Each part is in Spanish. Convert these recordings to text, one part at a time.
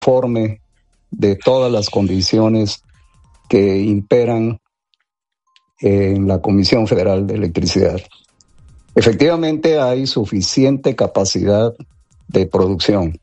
informe de todas las condiciones que imperan en la Comisión Federal de Electricidad. Efectivamente, hay suficiente capacidad de producción.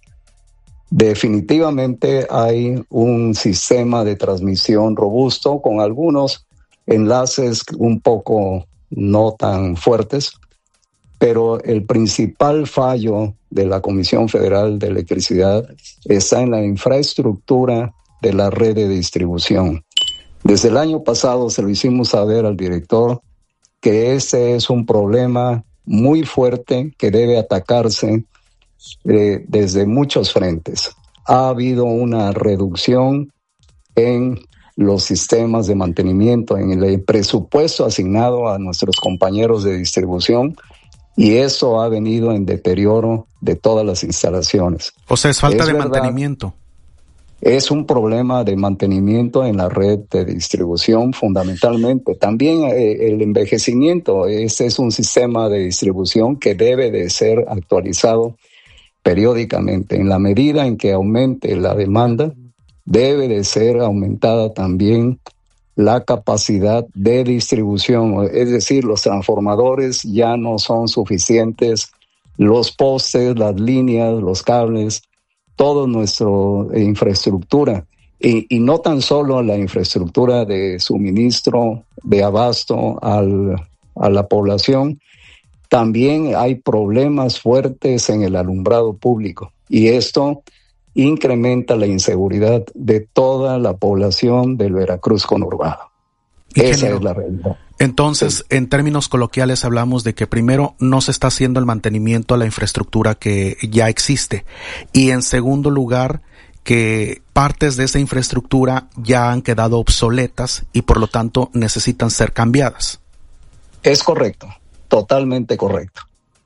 Definitivamente hay un sistema de transmisión robusto con algunos enlaces un poco no tan fuertes, pero el principal fallo de la Comisión Federal de Electricidad está en la infraestructura de la red de distribución. Desde el año pasado se lo hicimos saber al director que ese es un problema muy fuerte que debe atacarse desde muchos frentes. Ha habido una reducción en los sistemas de mantenimiento, en el presupuesto asignado a nuestros compañeros de distribución, y eso ha venido en deterioro de todas las instalaciones. O sea, es falta de mantenimiento. Es un problema de mantenimiento en la red de distribución fundamentalmente. También el envejecimiento. Este es un sistema de distribución que debe de ser actualizado periódicamente. En la medida en que aumente la demanda, debe de ser aumentada también la capacidad de distribución. Es decir, los transformadores ya no son suficientes, los postes, las líneas, los cables, toda nuestra infraestructura, y no tan solo la infraestructura de suministro, de abasto a la población, también hay problemas fuertes en el alumbrado público, y esto incrementa la inseguridad de toda la población del Veracruz conurbano. Esa es la realidad. Entonces, en términos coloquiales, hablamos de que primero no se está haciendo el mantenimiento a la infraestructura que ya existe, y en segundo lugar, que partes de esa infraestructura ya han quedado obsoletas y por lo tanto necesitan ser cambiadas. Es correcto, totalmente correcto.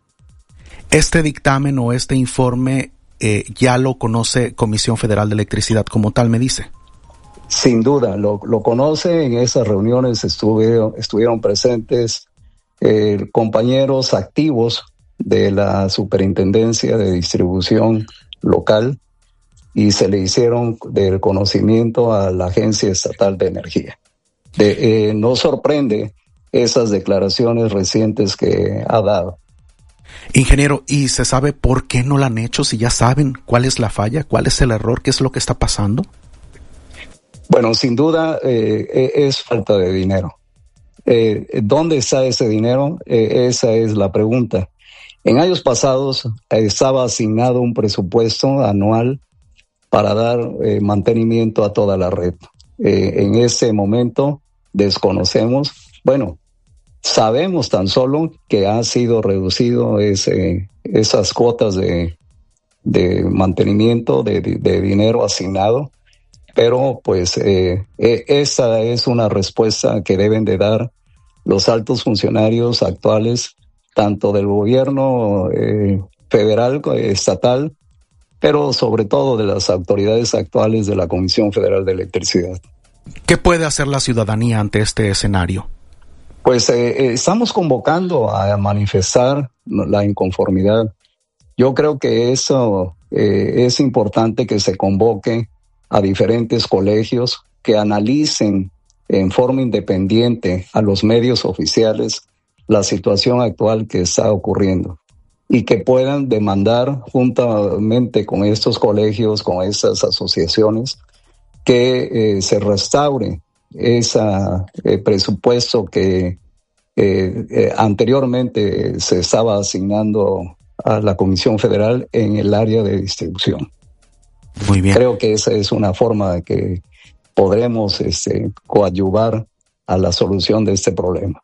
Este dictamen o este informe ya lo conoce Comisión Federal de Electricidad como tal, me dice. Sin duda, lo conoce. En esas reuniones estuvieron presentes compañeros activos de la Superintendencia de Distribución Local, y se le hicieron del conocimiento a la Agencia Estatal de Energía. Nos sorprende esas declaraciones recientes que ha dado. Ingeniero, ¿y se sabe por qué no la han hecho? Si ya saben cuál es la falla, cuál es el error, qué es lo que está pasando. Bueno, sin duda es falta de dinero. ¿Dónde está ese dinero? Esa es la pregunta. En años pasados estaba asignado un presupuesto anual para dar mantenimiento a toda la red. En ese momento desconocemos, sabemos tan solo que ha sido reducido esas cuotas de mantenimiento de dinero asignado, pero esa es una respuesta que deben de dar los altos funcionarios actuales, tanto del gobierno federal, estatal, pero sobre todo de las autoridades actuales de la Comisión Federal de Electricidad. ¿Qué puede hacer la ciudadanía ante este escenario? Estamos convocando a manifestar la inconformidad. Yo creo que eso es importante, que se convoque a diferentes colegios que analicen en forma independiente a los medios oficiales la situación actual que está ocurriendo, y que puedan demandar juntamente con estos colegios, con estas asociaciones, que se restaure ese presupuesto que anteriormente se estaba asignando a la Comisión Federal en el área de distribución. Muy bien. Creo que esa es una forma de que podremos coadyuvar a la solución de este problema.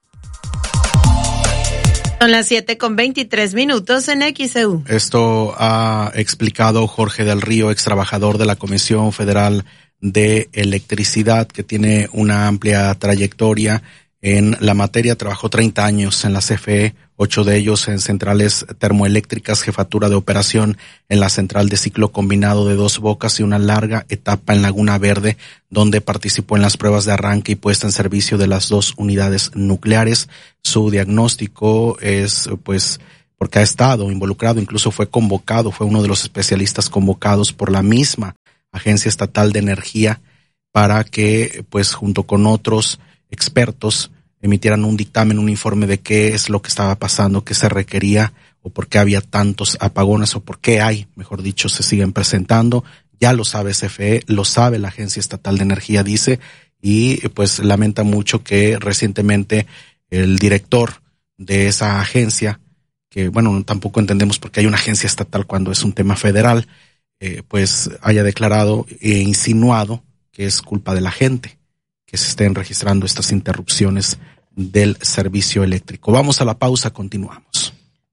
Son las 7:23 en XEU. Esto ha explicado Jorge del Río, ex trabajador de la Comisión Federal de Electricidad, que tiene una amplia trayectoria en la materia. Trabajó 30 años en la CFE, 8 de ellos en centrales termoeléctricas, jefatura de operación en la central de ciclo combinado de Dos Bocas y una larga etapa en Laguna Verde, donde participó en las pruebas de arranque y puesta en servicio de las 2 unidades nucleares. Su diagnóstico es porque ha estado involucrado, incluso fue convocado, fue uno de los especialistas convocados por la misma Agencia Estatal de Energía para que, pues, junto con otros expertos, emitieran un dictamen, un informe de qué es lo que estaba pasando, qué se requería, o por qué había tantos apagones, o por qué hay, mejor dicho, se siguen presentando. Ya lo sabe CFE, lo sabe la Agencia Estatal de Energía, dice, y pues lamenta mucho que recientemente el director de esa agencia, que bueno, tampoco entendemos por qué hay una agencia estatal cuando es un tema federal, pues haya declarado e insinuado que es culpa de la gente que se estén registrando estas interrupciones del servicio eléctrico. Vamos a la pausa, continuamos.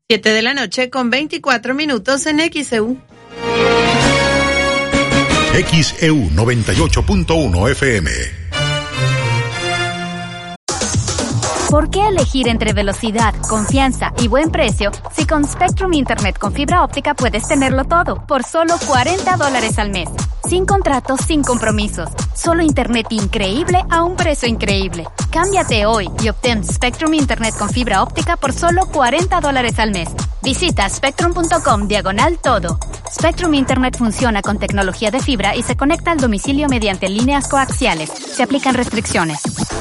7:24 p.m. en XEU. XEU 98.1 FM. ¿Por qué elegir entre velocidad, confianza y buen precio si con Spectrum Internet con fibra óptica puedes tenerlo todo por solo $40 al mes? Sin contratos, sin compromisos. Solo internet increíble a un precio increíble. Cámbiate hoy y obtén Spectrum Internet con fibra óptica por solo $40 al mes. Visita spectrum.com/todo. Spectrum Internet funciona con tecnología de fibra y se conecta al domicilio mediante líneas coaxiales. Se aplican restricciones.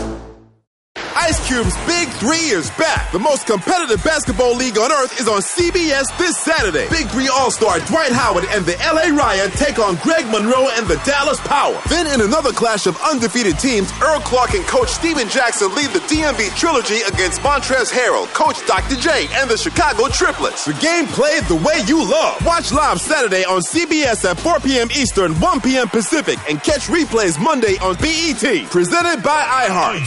Ice Cube's Big 3 is back. The most competitive basketball league on earth is on CBS this Saturday. Big 3 All-Star Dwight Howard and the LA Ryan take on Greg Monroe and the Dallas Power. Then in another clash of undefeated teams, Earl Clark and Coach Steven Jackson lead the DMV Trilogy against Montrezl Harrell, Coach Dr. J, and the Chicago Triplets. The game played the way you love. Watch live Saturday on CBS at 4 p.m. Eastern, 1 p.m. Pacific, and catch replays Monday on BET. Presented by iHeart.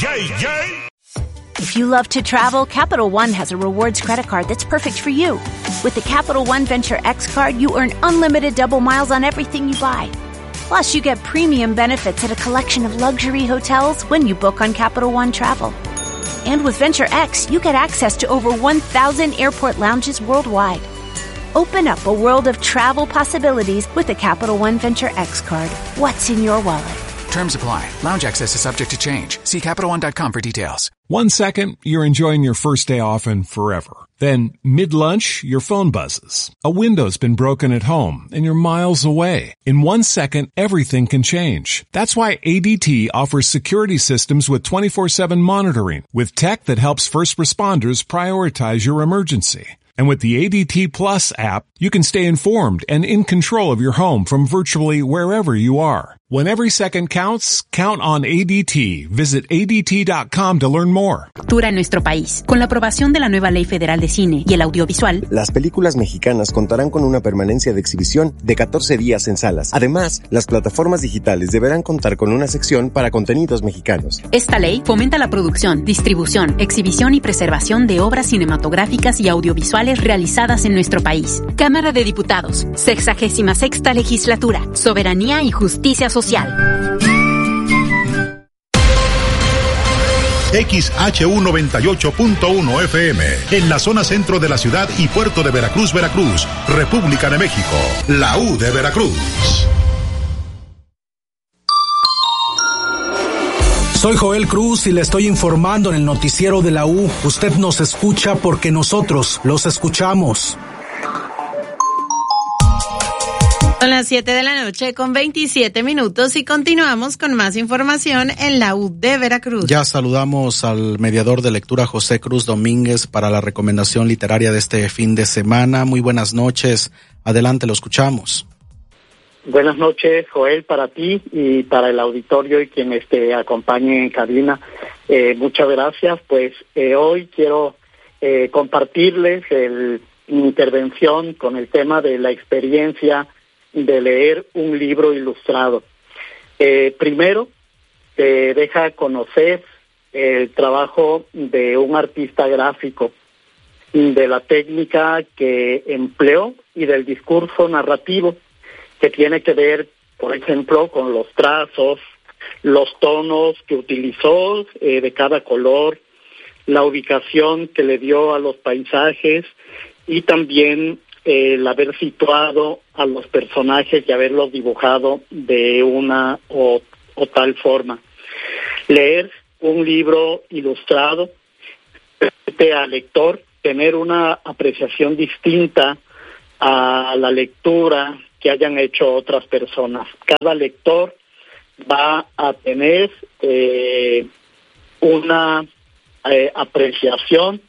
If you love to travel, Capital One has a rewards credit card that's perfect for you. With the Capital One Venture X card, you earn unlimited double miles on everything you buy. Plus, you get premium benefits at a collection of luxury hotels when you book on Capital One Travel. And with Venture X, you get access to over 1,000 airport lounges worldwide. Open up a world of travel possibilities with the Capital One Venture X card. What's in your wallet? Terms apply. Lounge access is subject to change. See CapitalOne.com for details. 1 second, you're enjoying your first day off and forever. Then, mid-lunch, your phone buzzes. A window's been broken at home and you're miles away. In 1 second, everything can change. That's why ADT offers security systems with 24/7 monitoring, with tech that helps first responders prioritize your emergency. And with the ADT Plus app, you can stay informed and in control of your home from virtually wherever you are. When every second counts, count on ADT. Visit ADT.com to learn more. En nuestro país. Con la aprobación de la nueva Ley Federal de Cine y el Audiovisual, las películas mexicanas contarán con una permanencia de exhibición de 14 días en salas. Además, las plataformas digitales deberán contar con una sección para contenidos mexicanos. Esta ley fomenta la producción, distribución, exhibición y preservación de obras cinematográficas y audiovisuales realizadas en nuestro país. Cámara de Diputados, 66ª Legislatura, Soberanía y Justicia Social. XHU 98.1 FM, en la zona centro de la ciudad y puerto de Veracruz, Veracruz, República de México, la U de Veracruz. Soy Joel Cruz y le estoy informando en el noticiero de la U. Usted nos escucha porque nosotros los escuchamos. Son las 7:27 p.m. y continuamos con más información en la U de Veracruz. Ya saludamos al mediador de lectura José Cruz Domínguez para la recomendación literaria de este fin de semana. Muy buenas noches. Adelante, lo escuchamos. Buenas noches, Joel, para ti y para el auditorio y quienes te acompañen en cabina. Muchas gracias. Pues hoy quiero compartirles mi intervención con el tema de la experiencia de leer un libro ilustrado. Primero, te deja conocer el trabajo de un artista gráfico, de la técnica que empleó y del discurso narrativo que tiene que ver, por ejemplo, con los trazos, los tonos que utilizó de cada color, la ubicación que le dio a los paisajes y también el haber situado a los personajes y haberlos dibujado de una o tal forma. Leer un libro ilustrado permite al lector tener una apreciación distinta a la lectura que hayan hecho otras personas. Cada lector va a tener una apreciación,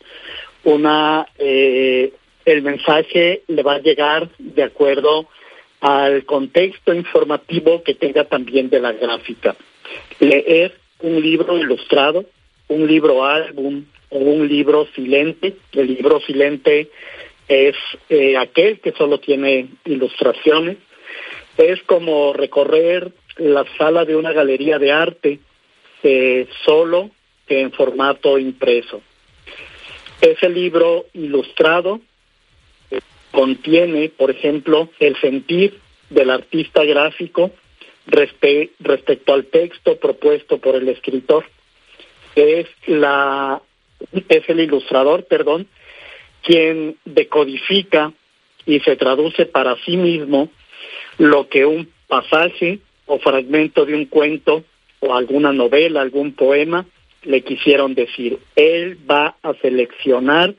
el mensaje le va a llegar de acuerdo al contexto informativo que tenga también de la gráfica. Leer un libro ilustrado, un libro álbum o un libro silente. El libro silente es aquel que solo tiene ilustraciones. Es como recorrer la sala de una galería de arte, solo que en formato impreso. Ese libro ilustrado contiene, por ejemplo, el sentir del artista gráfico respecto al texto propuesto por el escritor. Es el ilustrador, quien decodifica y se traduce para sí mismo lo que un pasaje o fragmento de un cuento o alguna novela, algún poema le quisieron decir. Él va a seleccionar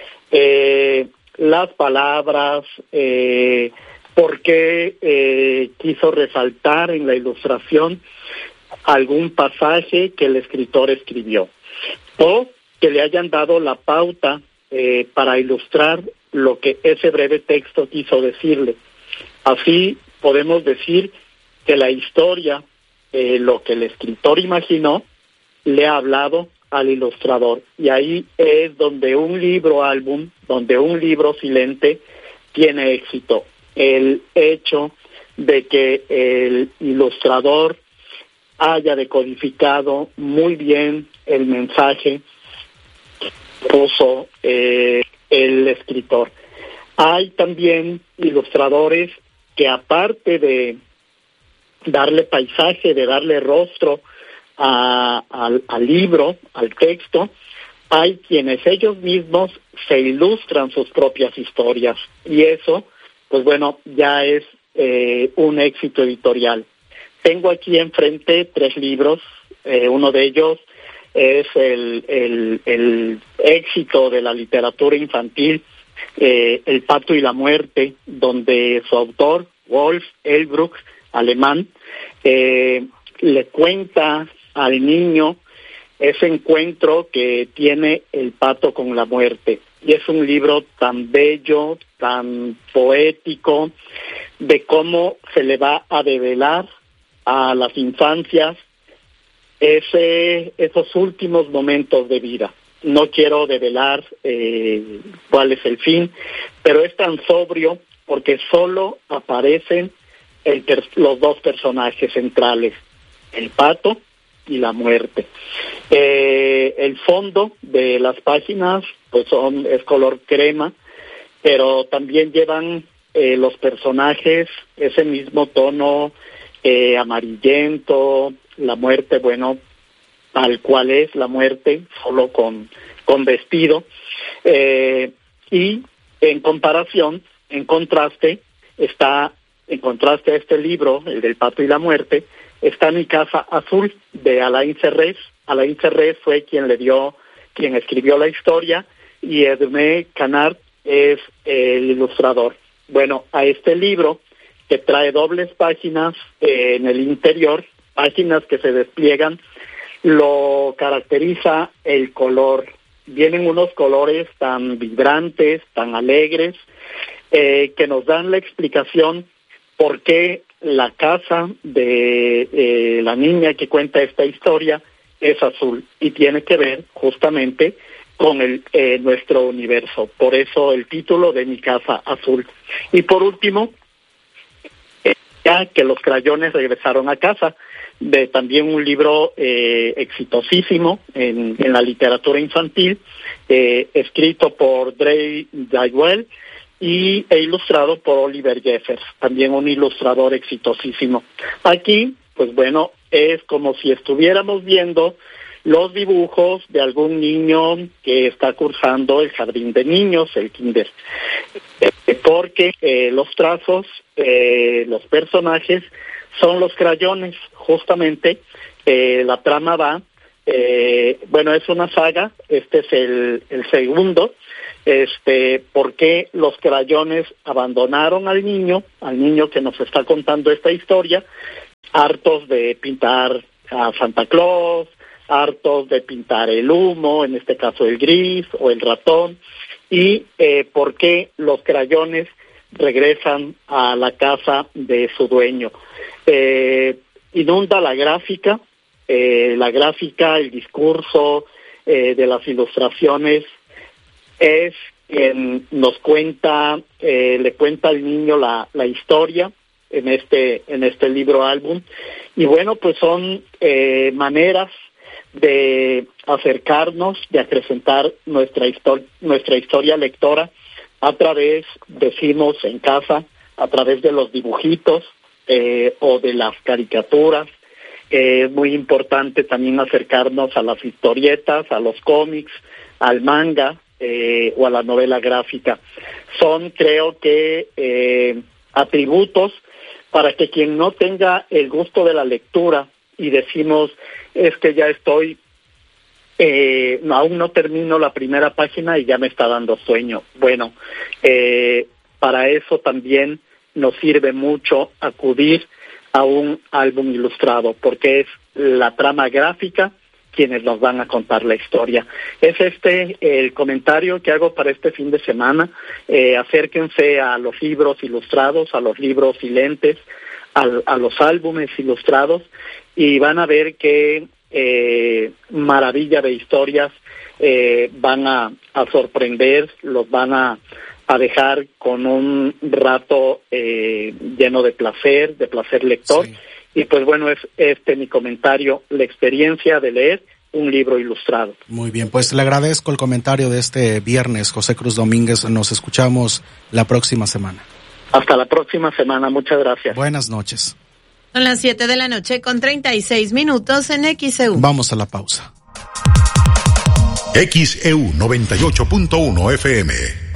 las palabras, por qué quiso resaltar en la ilustración algún pasaje que el escritor escribió, o que le hayan dado la pauta para ilustrar lo que ese breve texto quiso decirle. Así podemos decir que la historia, lo que el escritor imaginó, le ha hablado al ilustrador. Y ahí es donde un libro álbum, donde un libro silente tiene éxito. El hecho de que el ilustrador haya decodificado muy bien el mensaje que puso el escritor. Hay también ilustradores que, aparte de darle paisaje, de darle rostro al libro, al texto, hay quienes ellos mismos se ilustran sus propias historias, y eso, pues bueno, ya es un éxito editorial. Tengo aquí enfrente 3 libros, uno de ellos es el éxito de la literatura infantil, El pato y la muerte, donde su autor, Wolf Ehrlich, alemán, le cuenta al niño ese encuentro que tiene el pato con la muerte. Y es un libro tan bello, tan poético, de cómo se le va a develar a las infancias esos últimos momentos de vida. No quiero develar cuál es el fin, pero es tan sobrio porque solo aparecen los 2 personajes centrales, el pato y la muerte. El fondo de las páginas pues es color crema, pero también llevan los personajes ese mismo tono amarillento. La muerte, bueno, tal cual es la muerte, solo con vestido. Y en comparación, en contraste a este libro, el del pato y la muerte, está Mi casa azul, de Alain Serres. Alain Serres fue quien escribió la historia, y Edmé Canard es el ilustrador. Bueno, a este libro, que trae dobles páginas en el interior, páginas que se despliegan, lo caracteriza el color. Vienen unos colores tan vibrantes, tan alegres, que nos dan la explicación por qué la casa de la niña que cuenta esta historia es azul, y tiene que ver justamente con nuestro universo. Por eso el título de Mi casa azul. Y por último, ya que los crayones regresaron a casa, de también un libro exitosísimo en la literatura infantil, escrito por Dre Dywell e ilustrado por Oliver Jeffers, también un ilustrador exitosísimo. Aquí, pues bueno, es como si estuviéramos viendo los dibujos de algún niño que está cursando el jardín de niños, el kinder, porque los trazos, los personajes son los crayones. Justamente la trama va bueno, es una saga, este es el segundo, por qué los crayones abandonaron al niño que nos está contando esta historia, hartos de pintar a Santa Claus, hartos de pintar el humo, en este caso el gris o el ratón, y por qué los crayones regresan a la casa de su dueño. Inunda la gráfica, el discurso de las ilustraciones es quien nos cuenta, le cuenta al niño la historia en este libro álbum, y bueno, pues son maneras de acercarnos, de acrecentar nuestra historia lectora a través, decimos en casa, a través de los dibujitos o de las caricaturas. Es muy importante también acercarnos a las historietas, a los cómics, al manga o a la novela gráfica. Son, creo que, atributos para que quien no tenga el gusto de la lectura y decimos, es que ya estoy, aún no termino la primera página y ya me está dando sueño. Bueno, para eso también nos sirve mucho acudir a un álbum ilustrado, porque es la trama gráfica quienes nos van a contar la historia. Es el comentario que hago para este fin de semana. Acérquense a los libros ilustrados, a los libros silentes, a los álbumes ilustrados, y van a ver qué maravilla de historias van a sorprender, los van a dejar con un rato lleno de placer lector. Sí. Y pues bueno, es mi comentario, la experiencia de leer un libro ilustrado. Muy bien, pues le agradezco el comentario de este viernes, José Cruz Domínguez. Nos escuchamos la próxima semana. Hasta la próxima semana, muchas gracias. Buenas noches. Son las 7:36 p.m. en XEU. Vamos a la pausa. XEU 98.1 FM.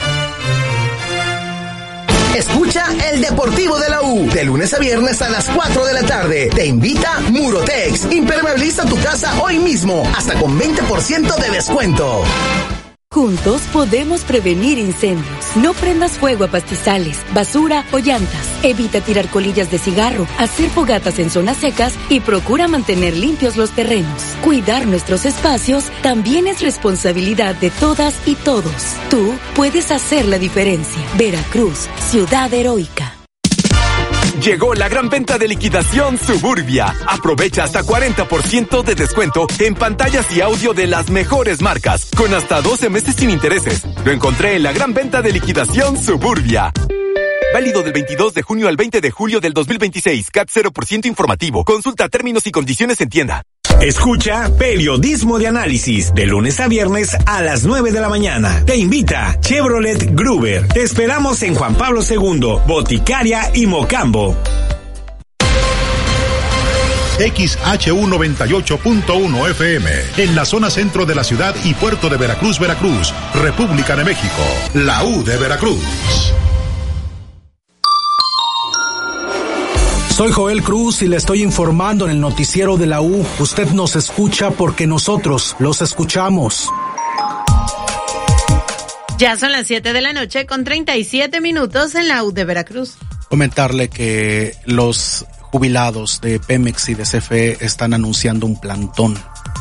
Escucha el Deportivo de la U, de lunes a viernes a las 4 de la tarde. Te invita Murotex. Impermeabiliza tu casa hoy mismo, hasta con 20% de descuento. Juntos podemos prevenir incendios. No prendas fuego a pastizales, basura o llantas. Evita tirar colillas de cigarro, hacer fogatas en zonas secas y procura mantener limpios los terrenos. Cuidar nuestros espacios también es responsabilidad de todas y todos. Tú puedes hacer la diferencia. Veracruz, ciudad heroica. Llegó la gran venta de liquidación Suburbia. Aprovecha hasta 40% de descuento en pantallas y audio de las mejores marcas, con hasta 12 meses sin intereses. Lo encontré en la gran venta de liquidación Suburbia. Válido del 22 de junio al 20 de julio del 2026. CAT 0% informativo. Consulta términos y condiciones en tienda. Escucha Periodismo de Análisis, de lunes a viernes a las 9 de la mañana. Te invita Chevrolet Gruber. Te esperamos en Juan Pablo II, Boticaria y Mocambo. XHU 98.1 FM, en la zona centro de la ciudad y puerto de Veracruz, Veracruz, República de México. La U de Veracruz. Soy Joel Cruz y le estoy informando en el noticiero de la U. Usted nos escucha porque nosotros los escuchamos. Ya son las 7:37 p.m. en la U de Veracruz. Comentarle que los jubilados de Pemex y de CFE están anunciando un plantón.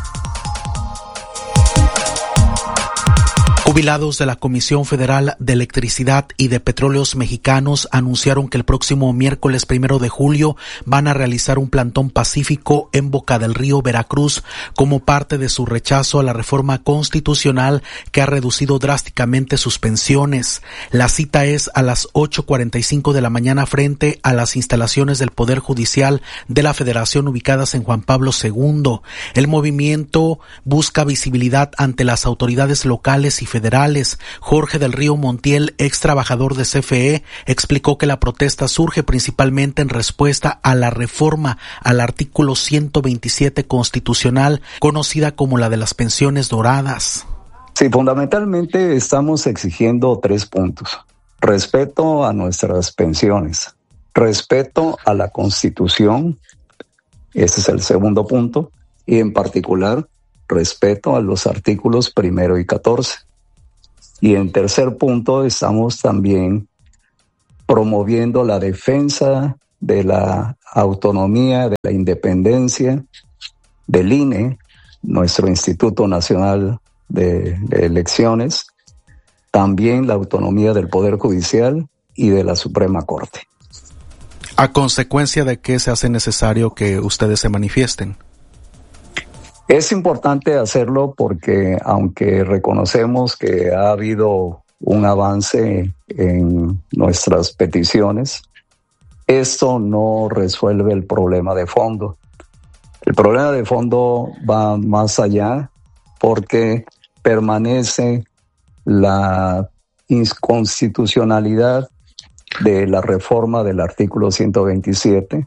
Jubilados de la Comisión Federal de Electricidad y de Petróleos Mexicanos anunciaron que el próximo miércoles 1 de julio van a realizar un plantón pacífico en Boca del Río, Veracruz, como parte de su rechazo a la reforma constitucional que ha reducido drásticamente sus pensiones. La cita es a las 8:45 de la mañana frente a las instalaciones del Poder Judicial de la Federación ubicadas en Juan Pablo II. El movimiento busca visibilidad ante las autoridades locales y federales. Jorge del Río Montiel, ex trabajador de CFE, explicó que la protesta surge principalmente en respuesta a la reforma al artículo 127 constitucional, conocida como la de las pensiones doradas. Sí, fundamentalmente estamos exigiendo 3 puntos. Respeto a nuestras pensiones, respeto a la Constitución, ese es el segundo punto, y en particular respeto a los artículos 1 y 14. Y en tercer punto, estamos también promoviendo la defensa de la autonomía, de la independencia del INE, nuestro Instituto Nacional de Elecciones, también la autonomía del Poder Judicial y de la Suprema Corte. ¿A consecuencia de qué se hace necesario que ustedes se manifiesten? Es importante hacerlo porque, aunque reconocemos que ha habido un avance en nuestras peticiones, esto no resuelve el problema de fondo. El problema de fondo va más allá porque permanece la inconstitucionalidad de la reforma del artículo 127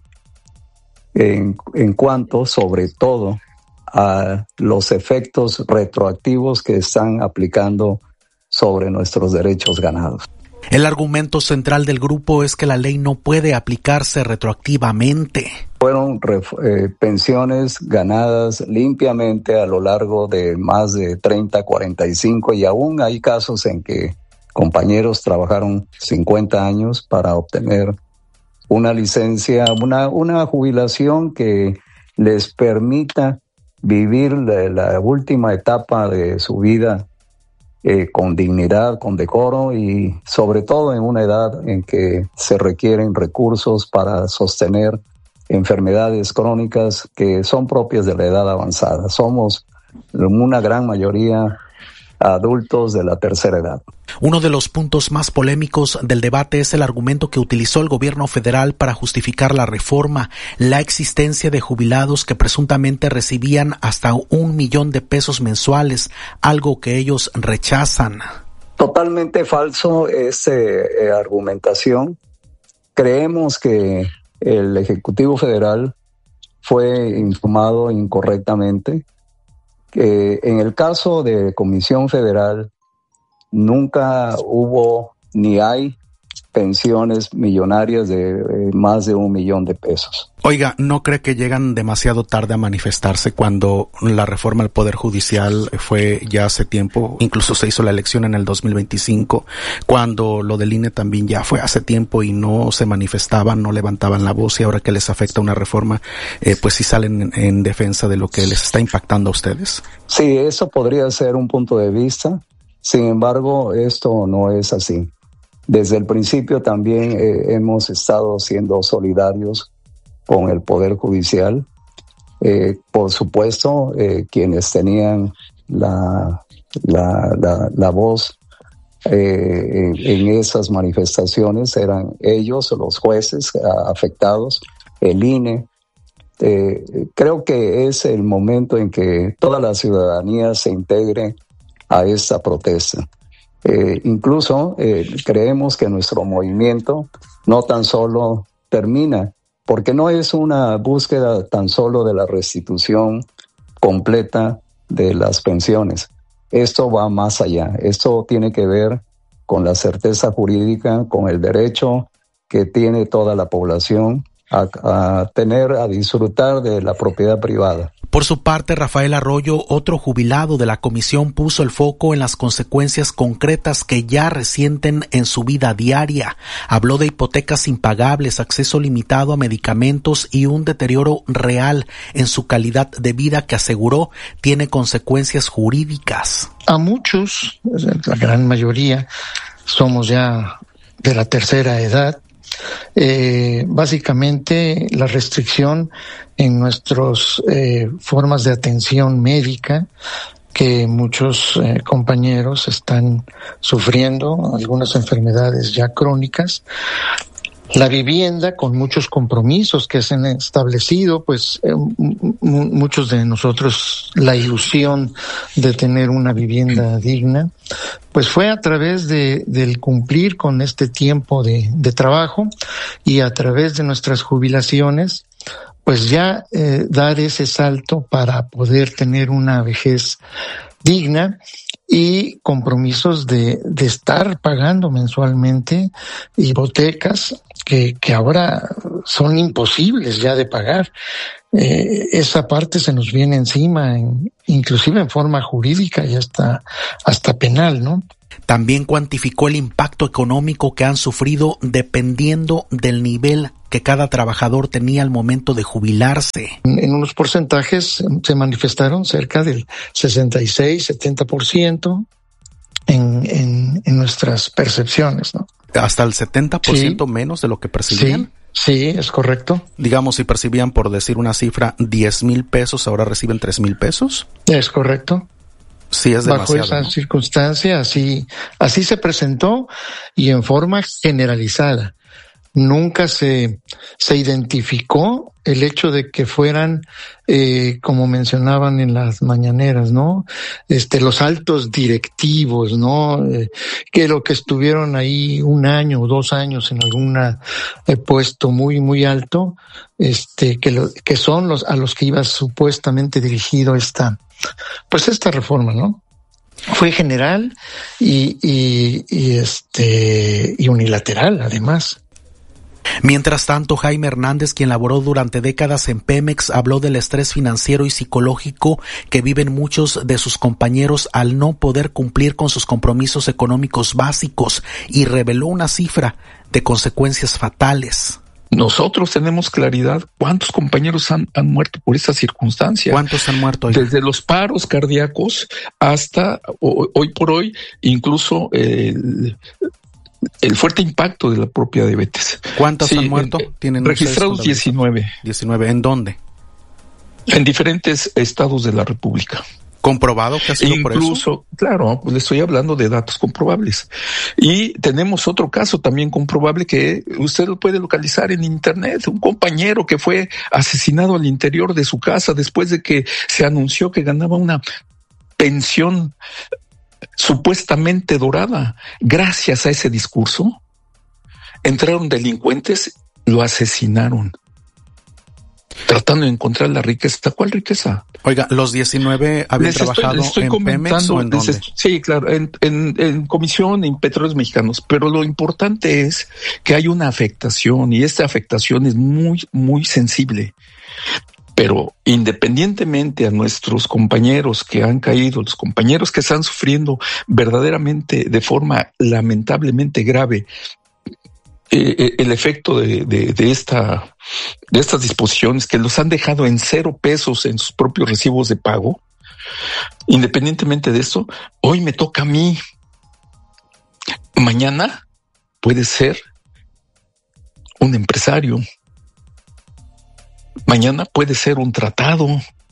en cuanto, sobre todo, a los efectos retroactivos que están aplicando sobre nuestros derechos ganados. El argumento central del grupo es que la ley no puede aplicarse retroactivamente. Fueron pensiones ganadas limpiamente a lo largo de más de 30, 45 y aún hay casos en que compañeros trabajaron 50 años para obtener una licencia, una jubilación que les permita vivir la última etapa de su vida con dignidad, con decoro y sobre todo en una edad en que se requieren recursos para sostener enfermedades crónicas que son propias de la edad avanzada. Somos una gran mayoría adultos de la tercera edad. Uno de los puntos más polémicos del debate es el argumento que utilizó el gobierno federal para justificar la reforma, la existencia de jubilados que presuntamente recibían hasta $1,000,000 mensuales, algo que ellos rechazan. Totalmente falso esa argumentación. Creemos que el Ejecutivo Federal fue informado incorrectamente. Que en el caso de Comisión Federal nunca hubo ni hay pensiones millonarias de más de $1,000,000. Oiga, ¿no cree que llegan demasiado tarde a manifestarse cuando la reforma al Poder Judicial fue ya hace tiempo? Incluso se hizo la elección en el 2025, cuando lo del INE también ya fue hace tiempo y no se manifestaban, no levantaban la voz, y ahora que les afecta una reforma, pues sí salen en defensa de lo que les está impactando a ustedes. Sí, eso podría ser un punto de vista. Sin embargo, esto no es así. Desde el principio también hemos estado siendo solidarios con el Poder Judicial. Por supuesto, quienes tenían la voz en esas manifestaciones eran ellos, los jueces afectados, el INE. Creo que es el momento en que toda la ciudadanía se integre a esta protesta. Incluso creemos que nuestro movimiento no tan solo termina, porque no es una búsqueda tan solo de la restitución completa de las pensiones. Esto va más allá. Esto tiene que ver con la certeza jurídica, con el derecho que tiene toda la población a disfrutar de la propiedad privada. Por su parte, Rafael Arroyo, otro jubilado de la comisión, puso el foco en las consecuencias concretas que ya resienten en su vida diaria. Habló de hipotecas impagables, acceso limitado a medicamentos y un deterioro real en su calidad de vida que aseguró tiene consecuencias jurídicas. A muchos, la gran mayoría, somos ya de la tercera edad. Básicamente la restricción en nuestras formas de atención médica que muchos compañeros están sufriendo, algunas enfermedades ya crónicas. La vivienda, con muchos compromisos que se han establecido, pues muchos de nosotros la ilusión de tener una vivienda digna, pues fue a través del cumplir con este tiempo de trabajo y a través de nuestras jubilaciones, pues ya dar ese salto para poder tener una vejez digna y compromisos de estar pagando mensualmente hipotecas que ahora son imposibles ya de pagar. Esa parte se nos viene encima, inclusive en forma jurídica y hasta penal, ¿no? También cuantificó el impacto económico que han sufrido dependiendo del nivel que cada trabajador tenía al momento de jubilarse. En unos porcentajes se manifestaron cerca del 66-70% en nuestras percepciones, ¿no? Hasta el 70% menos de lo que percibían. Sí, es correcto. Digamos, si percibían, por decir una cifra, 10,000 pesos, ahora reciben 3,000 pesos. Es correcto. Sí, es demasiado. Bajo esa circunstancia, así se presentó y en forma generalizada. Nunca se identificó el hecho de que fueran, como mencionaban en las mañaneras, ¿no? Los altos directivos, ¿no? Que lo que estuvieron ahí 1 año o 2 años en algún puesto muy, muy alto, que son a los que iba supuestamente dirigido esta reforma, ¿no? Fue general y unilateral, además. Mientras tanto, Jaime Hernández, quien laboró durante décadas en Pemex, habló del estrés financiero y psicológico que viven muchos de sus compañeros al no poder cumplir con sus compromisos económicos básicos y reveló una cifra de consecuencias fatales. Nosotros tenemos claridad cuántos compañeros han muerto por esta circunstancia. ¿Cuántos han muerto? Desde los paros cardíacos hasta hoy por hoy, incluso el fuerte impacto de la propia diabetes. ¿Cuántos han muerto? ¿Tienen registrados 19. 19. ¿En dónde? En diferentes estados de la República. ¿Comprobado que ha sido por eso? Incluso, claro, pues le estoy hablando de datos comprobables. Y tenemos otro caso también comprobable que usted lo puede localizar en internet. Un compañero que fue asesinado al interior de su casa después de que se anunció que ganaba una pensión supuestamente dorada. Gracias a ese discurso, entraron delincuentes, lo asesinaron, tratando de encontrar la riqueza. ¿Cuál riqueza? Oiga, ¿los 19 habían trabajado en Pemex o en dónde? Sí, claro, en Comisión, en Petróleos Mexicanos, pero lo importante es que hay una afectación y esta afectación es muy, muy sensible. Pero independientemente a nuestros compañeros que han caído, los compañeros que están sufriendo verdaderamente de forma lamentablemente grave el efecto de estas disposiciones que los han dejado en 0 pesos en sus propios recibos de pago, independientemente de eso, hoy me toca a mí. Mañana puede ser un empresario. Mañana puede ser un tratado.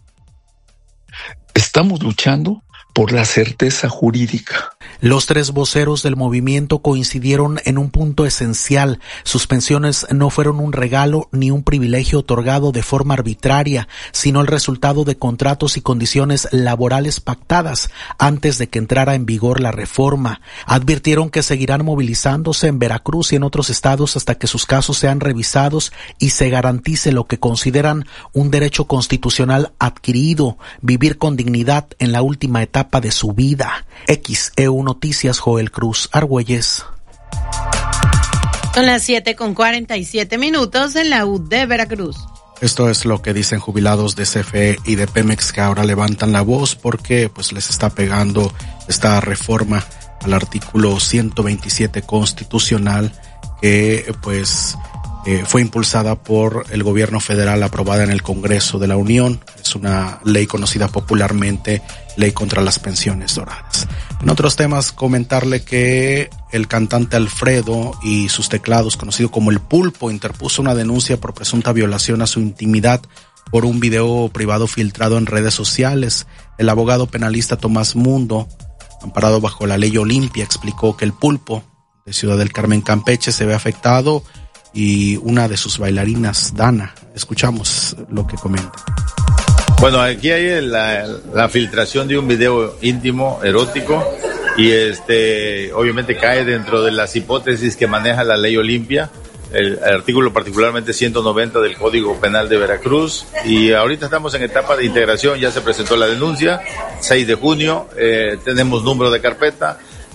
Estamos luchando por la certeza jurídica. Los 3 voceros del movimiento coincidieron en un punto esencial. Sus pensiones no fueron un regalo ni un privilegio otorgado de forma arbitraria, sino el resultado de contratos y condiciones laborales pactadas antes de que entrara en vigor la reforma. Advirtieron que seguirán movilizándose en Veracruz y en otros estados hasta que sus casos sean revisados y se garantice lo que consideran un derecho constitucional adquirido, vivir con dignidad en la última etapa de su vida. XEU Noticias, Joel Cruz Argüelles. Son las 7:47 en la U de Veracruz. Esto es lo que dicen jubilados de CFE y de Pemex, que ahora levantan la voz porque pues les está pegando esta reforma al artículo 127 constitucional que pues fue impulsada por el gobierno federal, aprobada en el Congreso de la Unión. Es una ley conocida popularmente, ley contra las pensiones doradas. En otros temas, comentarle que el cantante Alfredo y sus teclados, conocido como El Pulpo, interpuso una denuncia por presunta violación a su intimidad por un video privado filtrado en redes sociales. El abogado penalista Tomás Mundo, amparado bajo la ley Olimpia, explicó que El Pulpo, de Ciudad del Carmen, Campeche, se ve afectado y una de sus bailarinas, Dana. Escuchamos lo que comenta. Bueno, aquí hay la filtración de un video íntimo, erótico, y obviamente cae dentro de las hipótesis que maneja la ley Olimpia, el artículo particularmente 190 del Código Penal de Veracruz, y ahorita estamos en etapa de integración. Ya se presentó la denuncia, 6 de junio, tenemos número de carpeta,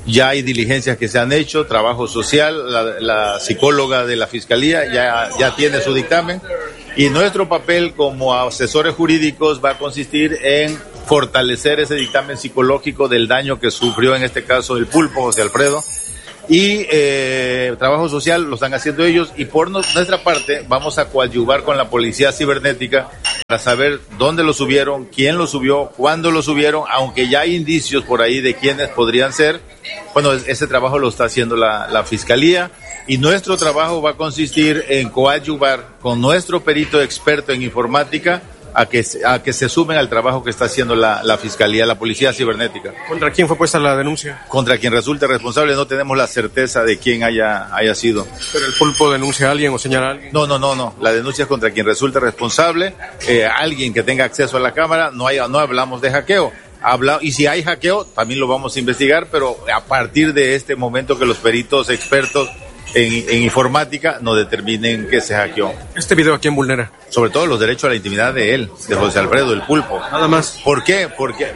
Ya hay diligencias que se han hecho, trabajo social, la psicóloga de la Fiscalía ya tiene su dictamen, y nuestro papel como asesores jurídicos va a consistir en fortalecer ese dictamen psicológico del daño que sufrió en este caso el Pulpo, José Alfredo, y trabajo social lo están haciendo ellos, y por nuestra parte vamos a coadyuvar con la policía cibernética para saber dónde lo subieron, quién lo subió, cuándo lo subieron, aunque ya hay indicios por ahí de quiénes podrían ser. Bueno, ese trabajo lo está haciendo la Fiscalía, y nuestro trabajo va a consistir en coadyuvar con nuestro perito experto en informática a que se sumen al trabajo que está haciendo la Fiscalía, la Policía Cibernética. ¿Contra quién fue puesta la denuncia? Contra quien resulte responsable. No tenemos la certeza de quién haya sido. ¿Pero el Pulpo denuncia a alguien o señala a alguien? No. La denuncia es contra quien resulte responsable, alguien que tenga acceso a la cámara. No hablamos de hackeo. Y si hay hackeo, también lo vamos a investigar, pero a partir de este momento que los peritos expertos en informática nos determinen que se hackeó. ¿Este video a quién vulnera? Sobre todo los derechos a la intimidad de él, de José Alfredo, el Pulpo. Nada más. ¿Por qué?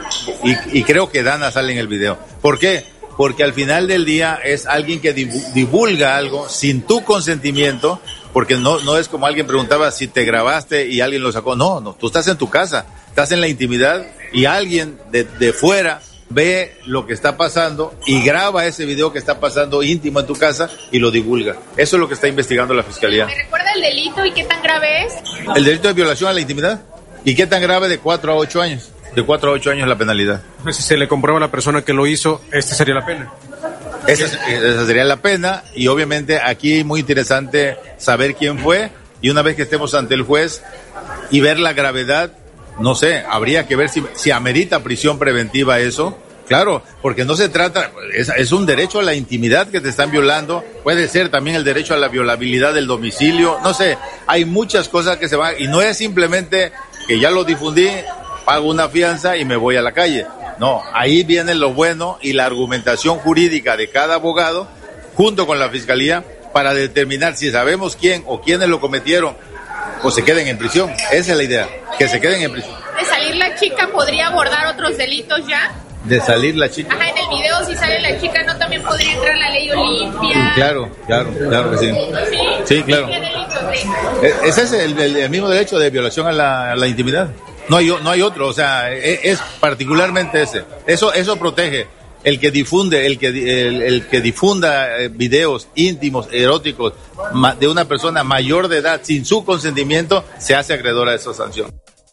Y creo que Dana sale en el video. ¿Por qué? Porque al final del día es alguien que divulga algo sin tu consentimiento, porque no es como alguien preguntaba si te grabaste y alguien lo sacó. No, tú estás en tu casa, estás en la intimidad, y alguien de fuera ve lo que está pasando y graba ese video que está pasando íntimo en tu casa y lo divulga. Eso es lo que está investigando la Fiscalía. ¿Me recuerda el delito y qué tan grave es? El delito de violación a la intimidad. ¿Y qué tan grave? De 4 a 8 años. De 4 a 8 años la penalidad. Si se le comprueba a la persona que lo hizo, sería la pena. Esa sería la pena, y obviamente aquí muy interesante saber quién fue, y una vez que estemos ante el juez y ver la gravedad, no sé, habría que ver si amerita prisión preventiva eso. Claro, porque no se trata, es un derecho a la intimidad que te están violando, puede ser también el derecho a la violabilidad del domicilio, no sé, hay muchas cosas que se van, y no es simplemente que ya lo difundí, pago una fianza y me voy a la calle. No, ahí viene lo bueno y la argumentación jurídica de cada abogado, junto con la Fiscalía, para determinar si sabemos quién o quiénes lo cometieron, pues se queden en prisión. Esa es la idea, que se queden en prisión. ¿De salir la chica podría abordar otros delitos ya? ¿De salir la chica? Ajá, en el video si sale la chica, ¿no también podría entrar la ley Olimpia? Claro que sí. Sí, claro. ¿Qué delitos? Ese es el mismo derecho de violación a la intimidad. No hay otro, o sea, es particularmente ese. Eso protege. El que difunde, el que difunda videos íntimos, eróticos de una persona mayor de edad sin su consentimiento, se hace acreedor a esa sanción.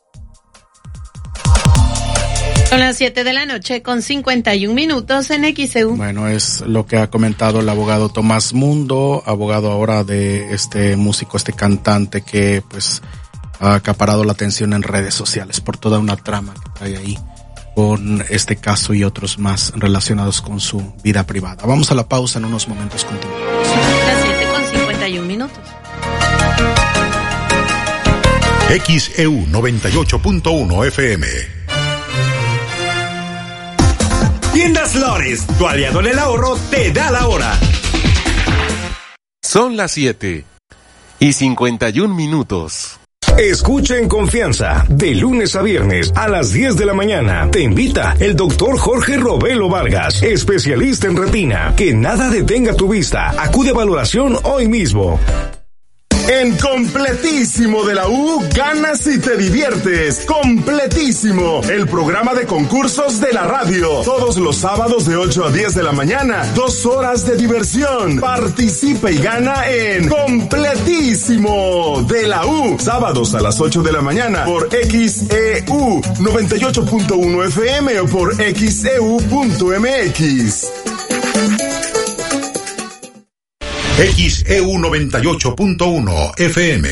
Son las 7 de la noche con 51 minutos en XEU. Bueno, es lo que ha comentado el abogado Tomás Mundo, abogado ahora de este músico, este cantante que pues ha acaparado la atención en redes sociales por toda una trama que trae ahí con este caso y otros más relacionados con su vida privada. Vamos a la pausa, en unos momentos continuamos. Las 7 con 51 minutos. XEU 98.1 FM. Tiendas Flores, tu aliado en el ahorro, te da la hora. Son las 7:51. Escucha en confianza, de lunes a viernes a las 10 de la mañana. Te invita el doctor Jorge Robelo Vargas, especialista en retina. Que nada detenga tu vista. Acude a valoración hoy mismo. En Completísimo de la U, ganas y te diviertes. Completísimo, el programa de concursos de la radio. Todos los sábados de 8 a 10 de la mañana. 2 horas de diversión. Participa y gana en Completísimo de la U. Sábados a las 8 de la mañana por XEU 98.1 FM o por XEU.mx. XEU 98.1 FM.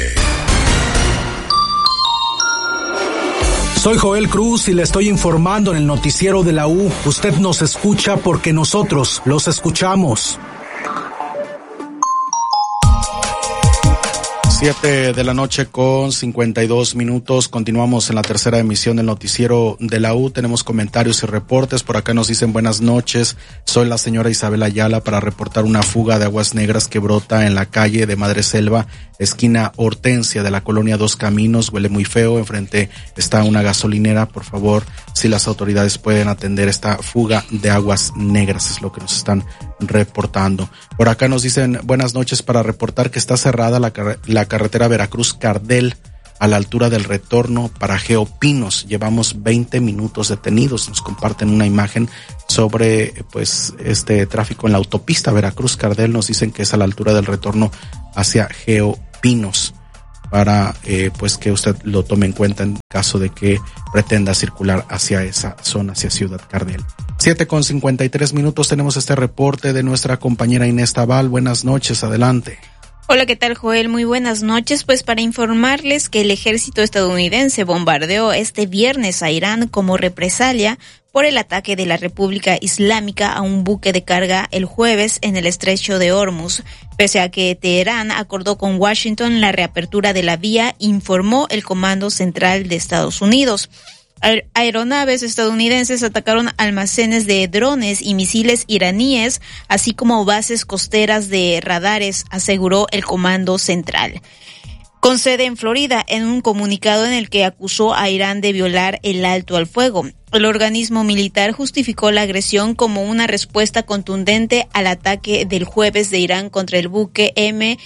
Soy Joel Cruz y le estoy informando en el noticiero de la U. Usted nos escucha porque nosotros los escuchamos. 7:52 p.m. Continuamos en la tercera emisión del noticiero de la U. Tenemos comentarios y reportes. Por acá nos dicen buenas noches. Soy la señora Isabel Ayala para reportar una fuga de aguas negras que brota en la calle de Madreselva, esquina Hortensia de la colonia Dos Caminos. Huele muy feo. Enfrente está una gasolinera. Por favor, si las autoridades pueden atender esta fuga de aguas negras, es lo que nos están reportando. Por acá nos dicen buenas noches para reportar que está cerrada la carretera Veracruz-Cardel a la altura del retorno para Geo Pinos. Llevamos 20 minutos detenidos. Nos comparten una imagen sobre pues este tráfico en la autopista Veracruz-Cardel. Nos dicen que es a la altura del retorno hacia Geo Pinos, para pues que usted lo tome en cuenta en caso de que pretenda circular hacia esa zona, hacia Ciudad Cardel. 7:53 p.m. tenemos este reporte de nuestra compañera Inés Tabal. Buenas noches, adelante. Hola, ¿qué tal, Joel? Muy buenas noches. Pues para informarles que el ejército estadounidense bombardeó este viernes a Irán como represalia por el ataque de la República Islámica a un buque de carga el jueves en el estrecho de Hormuz. Pese a que Teherán acordó con Washington la reapertura de la vía, informó el Comando Central de Estados Unidos. Aeronaves estadounidenses atacaron almacenes de drones y misiles iraníes, así como bases costeras de radares, aseguró el Comando Central, con sede en Florida, en un comunicado en el que acusó a Irán de violar el alto al fuego. El organismo militar justificó la agresión como una respuesta contundente al ataque del jueves de Irán contra el buque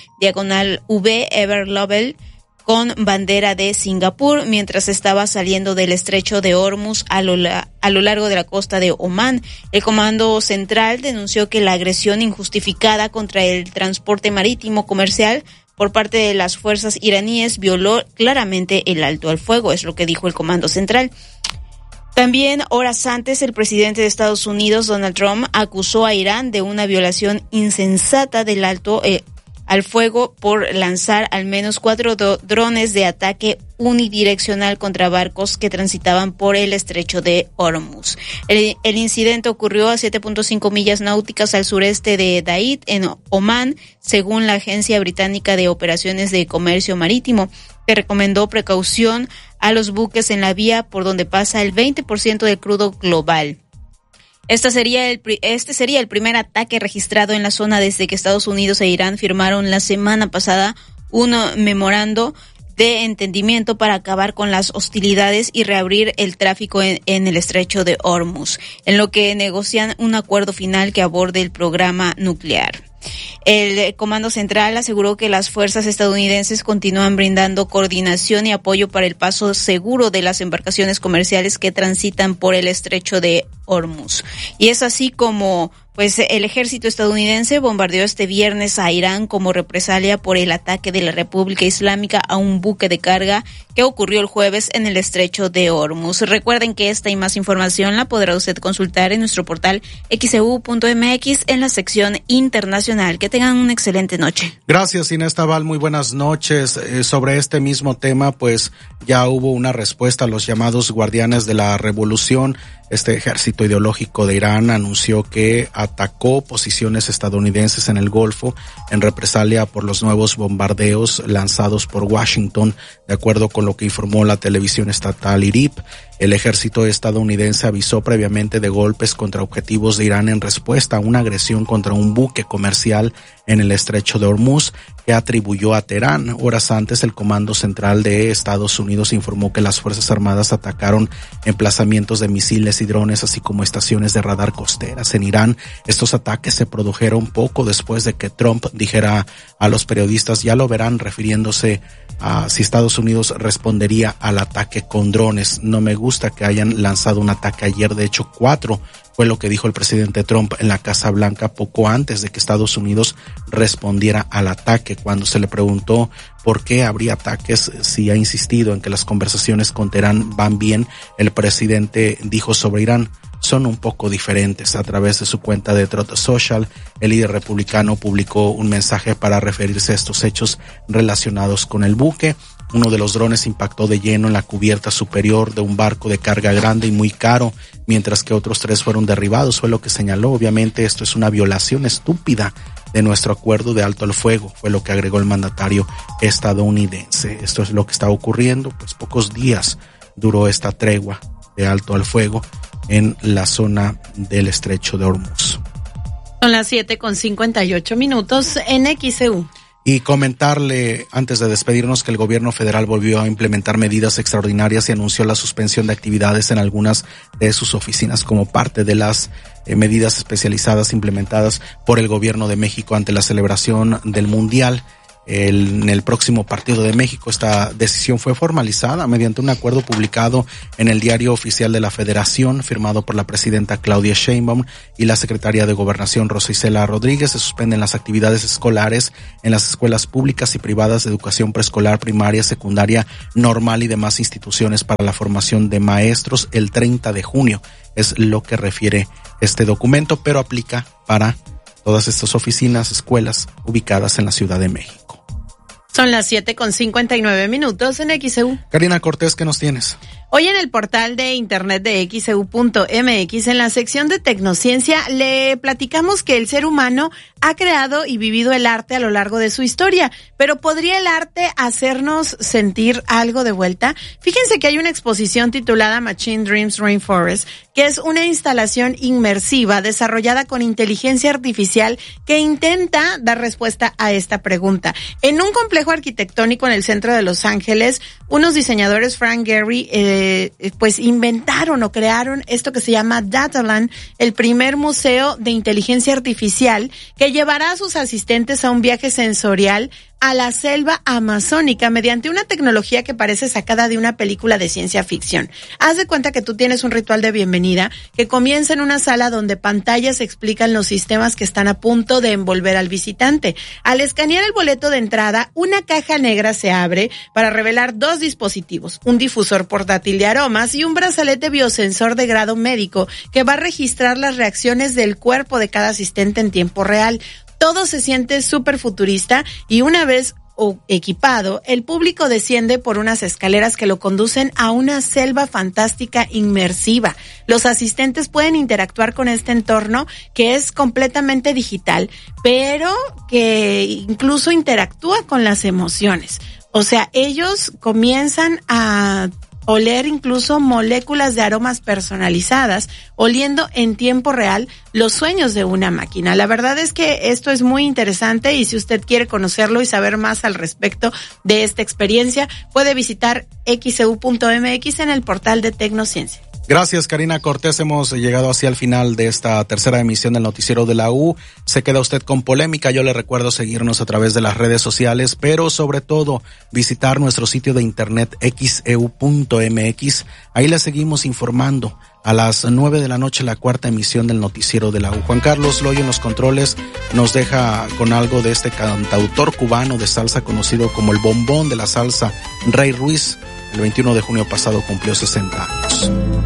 M/V Ever Lovell con bandera de Singapur, mientras estaba saliendo del estrecho de Hormuz a lo largo de la costa de Omán. El Comando Central denunció que la agresión injustificada contra el transporte marítimo comercial por parte de las fuerzas iraníes violó claramente el alto al fuego, es lo que dijo el Comando Central. También, horas antes, el presidente de Estados Unidos, Donald Trump, acusó a Irán de una violación insensata del alto al fuego por lanzar al menos 4 drones de ataque unidireccional contra barcos que transitaban por el estrecho de Hormuz. El incidente ocurrió a 7.5 millas náuticas al sureste de Daid, en Omán, según la Agencia Británica de Operaciones de Comercio Marítimo, que recomendó precaución a los buques en la vía por donde pasa el 20% del crudo global. Este sería el primer ataque registrado en la zona desde que Estados Unidos e Irán firmaron la semana pasada un memorando de entendimiento para acabar con las hostilidades y reabrir el tráfico en el estrecho de Hormuz, en lo que negocian un acuerdo final que aborde el programa nuclear. El Comando Central aseguró que las fuerzas estadounidenses continúan brindando coordinación y apoyo para el paso seguro de las embarcaciones comerciales que transitan por el estrecho de Hormuz. Y es así como pues el ejército estadounidense bombardeó este viernes a Irán como represalia por el ataque de la República Islámica a un buque de carga que ocurrió el jueves en el estrecho de Hormuz. Recuerden que esta y más información la podrá usted consultar en nuestro portal xeu.mx en la sección internacional. Que tengan una excelente noche. Gracias, Inés Tabal. Muy buenas noches. Sobre este mismo tema, pues ya hubo una respuesta a los llamados guardianes de la revolución. Este ejército ideológico de Irán anunció que atacó posiciones estadounidenses en el Golfo en represalia por los nuevos bombardeos lanzados por Washington, de acuerdo con lo que informó la televisión estatal IRIB. El ejército estadounidense avisó previamente de golpes contra objetivos de Irán en respuesta a una agresión contra un buque comercial en el estrecho de Hormuz que atribuyó a Teherán. Horas antes, el Comando Central de Estados Unidos informó que las Fuerzas Armadas atacaron emplazamientos de misiles y drones, así como estaciones de radar costeras en Irán. Estos ataques se produjeron poco después de que Trump dijera a los periodistas, ya lo verán, refiriéndose a si Estados Unidos respondería al ataque con drones. No me gusta que hayan lanzado un ataque ayer, de hecho 4 fue lo que dijo el presidente Trump en la Casa Blanca poco antes de que Estados Unidos respondiera al ataque. Cuando se le preguntó por qué habría ataques, si ha insistido en que las conversaciones con Teherán van bien, el presidente dijo sobre Irán, son un poco diferentes. A través de su cuenta de Truth Social, el líder republicano publicó un mensaje para referirse a estos hechos relacionados con el buque. Uno de los drones impactó de lleno en la cubierta superior de un barco de carga grande y muy caro, mientras que otros 3 fueron derribados, fue lo que señaló. Obviamente esto es una violación estúpida de nuestro acuerdo de alto al fuego, fue lo que agregó el mandatario estadounidense. Esto es lo que está ocurriendo, pues pocos días duró esta tregua de alto al fuego en la zona del estrecho de Hormuz. Son las 7:58 en XEU. Y comentarle, antes de despedirnos, que el gobierno federal volvió a implementar medidas extraordinarias y anunció la suspensión de actividades en algunas de sus oficinas como parte de las medidas especializadas implementadas por el gobierno de México ante la celebración del Mundial. En el próximo partido de México, esta decisión fue formalizada mediante un acuerdo publicado en el Diario Oficial de la Federación, firmado por la presidenta Claudia Sheinbaum y la secretaria de Gobernación Rosa Isela Rodríguez. Se suspenden las actividades escolares en las escuelas públicas y privadas de educación preescolar, primaria, secundaria, normal y demás instituciones para la formación de maestros el 30 de junio. Es lo que refiere este documento, pero aplica para todas estas oficinas, escuelas ubicadas en la Ciudad de México. Son las 7:59 en XEU. Karina Cortés, ¿qué nos tienes? Hoy en el portal de internet de XEU.mx, en la sección de Tecnociencia, le platicamos que el ser humano ha creado y vivido el arte a lo largo de su historia, pero ¿podría el arte hacernos sentir algo de vuelta? Fíjense que hay una exposición titulada Machine Dreams Rainforest, que es una instalación inmersiva desarrollada con inteligencia artificial que intenta dar respuesta a esta pregunta. En un complejo arquitectónico en el centro de Los Ángeles, unos diseñadores, Frank Gehry, pues inventaron o crearon esto que se llama Dataland, el primer museo de inteligencia artificial que llevará a sus asistentes a un viaje sensorial a la selva amazónica mediante una tecnología que parece sacada de una película de ciencia ficción. Haz de cuenta que tú tienes un ritual de bienvenida que comienza en una sala donde pantallas explican los sistemas que están a punto de envolver al visitante. Al escanear el boleto de entrada, una caja negra se abre para revelar dos dispositivos, un difusor portátil de aromas y un brazalete biosensor de grado médico que va a registrar las reacciones del cuerpo de cada asistente en tiempo real. Todo se siente súper futurista y una vez equipado, el público desciende por unas escaleras que lo conducen a una selva fantástica inmersiva. Los asistentes pueden interactuar con este entorno que es completamente digital, pero que incluso interactúa con las emociones. O sea, ellos comienzan a oler incluso moléculas de aromas personalizadas, oliendo en tiempo real los sueños de una máquina. La verdad es que esto es muy interesante y si usted quiere conocerlo y saber más al respecto de esta experiencia, puede visitar XEU.mx en el portal de Tecnociencia. Gracias, Karina Cortés. Hemos llegado hacia el final de esta tercera emisión del Noticiero de la U. Se queda usted con polémica. Yo le recuerdo seguirnos a través de las redes sociales, pero sobre todo visitar nuestro sitio de internet xeu.mx. Ahí le seguimos informando. A las 9 de la noche, la cuarta emisión del Noticiero de la U. Juan Carlos Loyo en los controles nos deja con algo de este cantautor cubano de salsa conocido como el bombón de la salsa, Rey Ruiz. El 21 de junio pasado cumplió 60 años.